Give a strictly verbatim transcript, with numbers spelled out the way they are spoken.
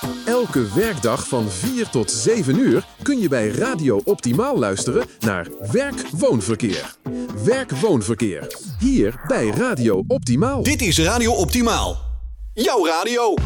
Elke werkdag van vier tot zeven uur kun je bij Radio Optimaal luisteren naar Werk-Woonverkeer. Werk-Woonverkeer. Hier bij Radio Optimaal. Dit is Radio Optimaal. Jouw radio.